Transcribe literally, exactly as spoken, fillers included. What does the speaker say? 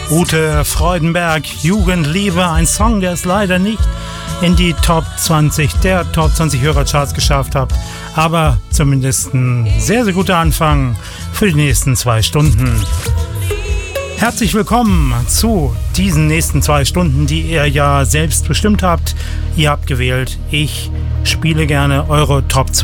Ute Freudenberg, Jugendliebe, ein Song, der es leider nicht in die Top zwanzig der Top zwanzig Hörercharts geschafft hat, aber zumindest ein sehr, sehr guter Anfang für die nächsten zwei Stunden. Herzlich willkommen zu diesen nächsten zwei Stunden, die ihr ja selbst bestimmt habt. Ihr habt gewählt, ich spiele gerne eure Top